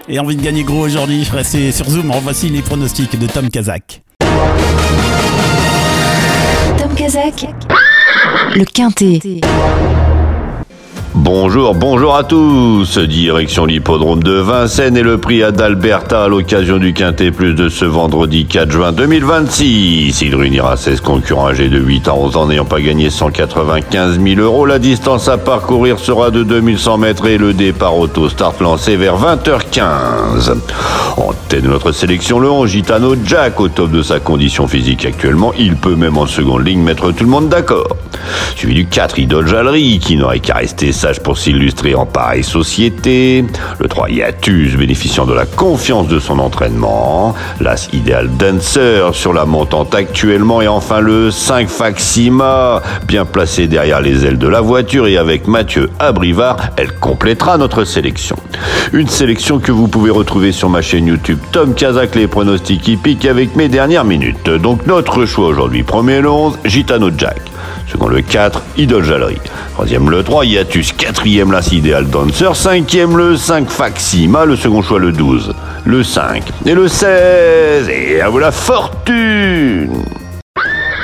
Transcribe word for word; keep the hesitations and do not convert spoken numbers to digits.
Et envie de gagner gros aujourd'hui, restez sur Zoom, en voici les pronostics de Tom Kazak. Tom Kazak, le Quintet. Bonjour, bonjour à tous. Direction l'hippodrome de Vincennes et le prix Adalberta à l'occasion du Quintet Plus de ce vendredi quatre juin deux mille vingt-six. Il réunira seize concurrents âgés de huit à onze ans n'ayant pas gagné cent quatre-vingt-quinze mille euros. La distance à parcourir sera de deux mille cent mètres et le départ auto start lancé vers vingt heures quinze. En tête de notre sélection, le onze, Gitano Jack, au top de sa condition physique actuellement. Il peut même en seconde ligne mettre tout le monde d'accord. Suivi du quatre, Idole Jallery, qui n'aurait qu'à rester sage pour s'illustrer en pareille société. Le trois, Yatus, bénéficiant de la confiance de son entraînement. L'As, Ideal Dancer, sur la montante actuellement. Et enfin le cinq, Faxima, bien placé derrière les ailes de la voiture. Et avec Mathieu Abrivard, elle complétera notre sélection. Une sélection que vous pouvez retrouver sur ma chaîne YouTube Tom Kazak, les pronostics hippiques avec mes dernières minutes. Donc notre choix aujourd'hui, premier le onze, Gitano Jack. Second le quatre, Idole Jallery. Troisième le trois, Yatus. Quatrième l'As Ideal Dancer. Cinquième le cinq, Faxima. Le second choix le douze, le cinq et le seize. Et à vous la fortune!